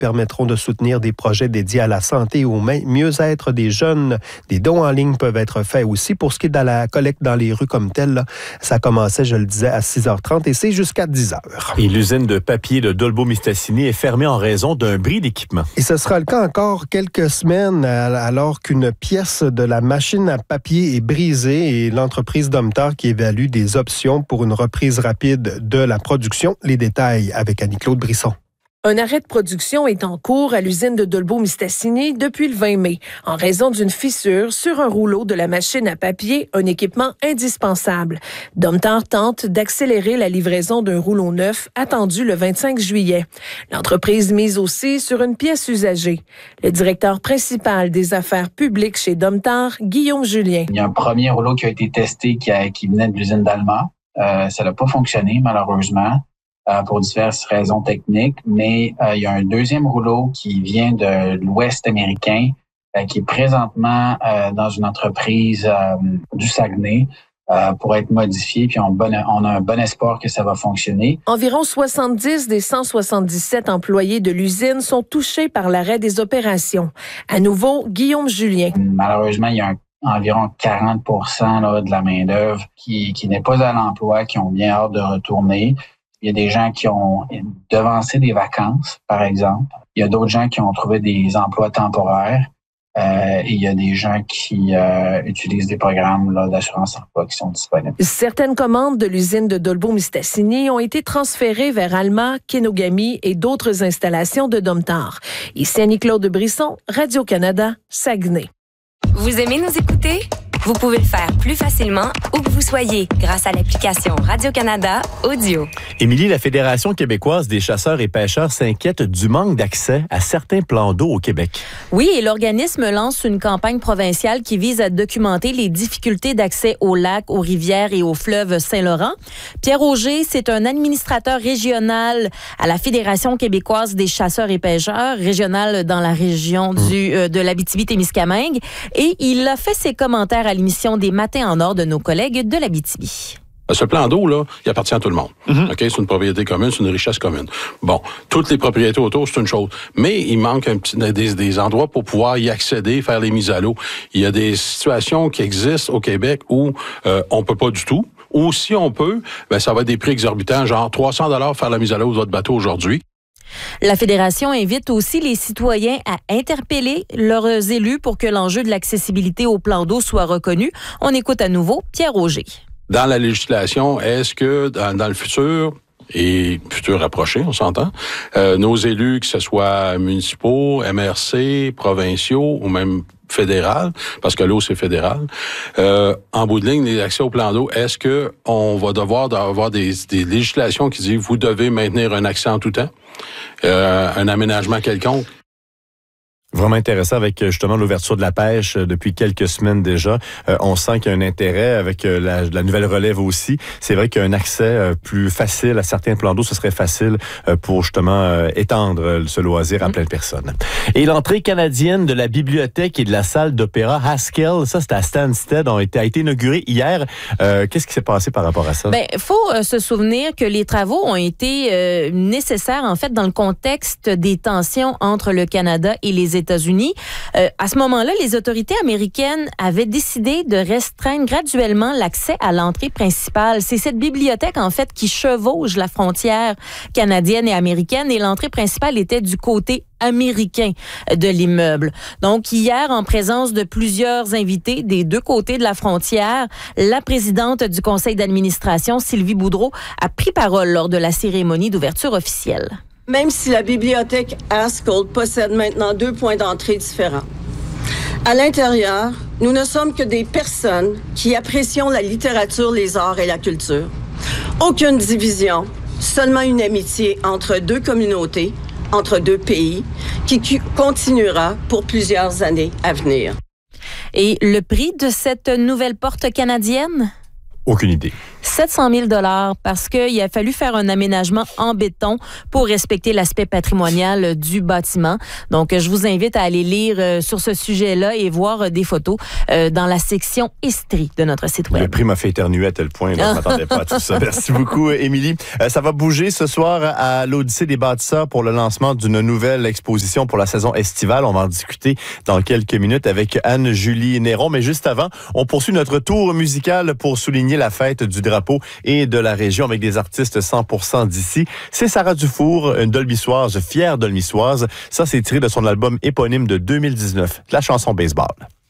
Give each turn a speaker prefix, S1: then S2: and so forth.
S1: permettront de soutenir des projets dédiés à la santé ou au mieux-être des jeunes. Des dons en ligne peuvent être faits aussi. Pour ce qui est de la collecte dans les rues comme telle, là, ça commençait, je le disais, à 6h30 et c'est jusqu'à 10h.
S2: Et l'usine de papier de Dolbeau-Mistassini est fermée en raison d'un bris d'équipement.
S1: Et ce sera le cas encore quelques semaines alors qu'une pièce de la machine à papier est brisée et l'entreprise Domtar qui évalue des options pour une reprise rapide de la production. Les détails avec Annie-Claude Brisson.
S3: Un arrêt de production est en cours à l'usine de Dolbeau-Mistassini depuis le 20 mai, en raison d'une fissure sur un rouleau de la machine à papier, un équipement indispensable. Domtar tente d'accélérer la livraison d'un rouleau neuf attendu le 25 juillet. L'entreprise mise aussi sur une pièce usagée. Le directeur principal des affaires publiques chez Domtar, Guillaume Julien.
S4: Il y a un premier rouleau qui a été testé qui venait de l'usine d'Alma. Ça n'a pas fonctionné, malheureusement. Pour diverses raisons techniques, mais il y a un deuxième rouleau qui vient de l'Ouest américain, qui est présentement dans une entreprise du Saguenay pour être modifié, puis on a un bon espoir que ça va fonctionner.
S3: Environ 70 des 177 employés de l'usine sont touchés par l'arrêt des opérations. À nouveau, Guillaume Julien.
S4: Malheureusement, il y a environ 40% là, de la main-d'œuvre qui n'est pas à l'emploi, qui ont bien hâte de retourner. Il y a des gens qui ont devancé des vacances, par exemple. Il y a d'autres gens qui ont trouvé des emplois temporaires. Et il y a des gens qui utilisent des programmes là, d'assurance emploi qui sont disponibles.
S3: Certaines commandes de l'usine de Dolbeau-Mistassini ont été transférées vers Alma, Kenogami et d'autres installations de Domtar. Ici Annie-Claude Brisson, Radio-Canada, Saguenay.
S5: Vous aimez nous écouter? Vous pouvez le faire plus facilement où que vous soyez grâce à l'application Radio-Canada Audio.
S2: Émilie, la Fédération québécoise des chasseurs et pêcheurs s'inquiète du manque d'accès à certains plans d'eau au Québec.
S6: Oui, et l'organisme lance une campagne provinciale qui vise à documenter les difficultés d'accès aux lacs, aux rivières et au fleuve Saint-Laurent. Pierre Auger, c'est un administrateur régional à la Fédération québécoise des chasseurs et pêcheurs, régional dans la région de l'Abitibi-Témiscamingue, et il a fait ses commentaires à l'émission des Matins en or de nos collègues de l'Abitibi.
S7: Ce plan d'eau, là, il appartient à tout le monde. OK? C'est une propriété commune, c'est une richesse commune. Bon, toutes les propriétés autour, c'est une chose. Mais il manque des endroits pour pouvoir y accéder, faire les mises à l'eau. Il y a des situations qui existent au Québec où on peut pas du tout. Ou si on peut, ben ça va être des prix exorbitants, genre 300 $ faire la mise à l'eau de votre bateau aujourd'hui.
S6: La Fédération invite aussi les citoyens à interpeller leurs élus pour que l'enjeu de l'accessibilité au plan d'eau soit reconnu. On écoute à nouveau Pierre Auger.
S7: Dans la législation, est-ce que dans le futur, et futur rapproché, on s'entend, nos élus, que ce soit municipaux, MRC, provinciaux ou même fédéral, parce que l'eau, c'est fédéral, en bout de ligne, l'accès au plan d'eau, est-ce que on va devoir avoir des législations qui disent vous devez maintenir un accès en tout temps, un aménagement quelconque?
S2: Vraiment intéressant avec justement l'ouverture de la pêche depuis quelques semaines déjà. On sent qu'il y a un intérêt avec la nouvelle relève aussi. C'est vrai qu'un accès plus facile à certains plans d'eau, ce serait facile pour justement étendre ce loisir à plein de personnes. Et l'entrée canadienne de la bibliothèque et de la salle d'opéra Haskell, ça c'était à Stansted, a été inaugurée hier. Qu'est-ce qui s'est passé par rapport à ça?
S6: Ben, faut se souvenir que les travaux ont été nécessaires en fait dans le contexte des tensions entre le Canada et les États-Unis. À ce moment-là, les autorités américaines avaient décidé de restreindre graduellement l'accès à l'entrée principale. C'est cette bibliothèque, en fait, qui chevauche la frontière canadienne et américaine, et l'entrée principale était du côté américain de l'immeuble. Donc, hier, en présence de plusieurs invités des deux côtés de la frontière, la présidente du conseil d'administration, Sylvie Boudreau, a pris parole lors de la cérémonie d'ouverture officielle.
S8: Même si la bibliothèque Haskell possède maintenant 2 points d'entrée différents. À l'intérieur, nous ne sommes que des personnes qui apprécions la littérature, les arts et la culture. Aucune division, seulement une amitié entre deux communautés, entre deux pays, qui continuera pour plusieurs années à venir.
S6: Et le prix de cette nouvelle porte canadienne?
S2: Aucune idée.
S6: 700 000 $ parce qu'il a fallu faire un aménagement en béton pour respecter l'aspect patrimonial du bâtiment. Donc, je vous invite à aller lire sur ce sujet-là et voir des photos dans la section Estrie de notre site web.
S2: Le prix m'a fait éternuer à tel point, là, je ne m'attendais pas à tout ça. Merci beaucoup, Émilie. Ça va bouger ce soir à l'Odyssée des bâtisseurs pour le lancement d'une nouvelle exposition pour la saison estivale. On va en discuter dans quelques minutes avec Anne-Julie Néron. Mais juste avant, on poursuit notre tour musical pour souligner la fête du drapeau et de la région avec des artistes 100% d'ici. C'est Sarah Dufour, une Dolbissoise, fière Dolbissoise. Ça, c'est tiré de son album éponyme de 2019, la chanson Baseball.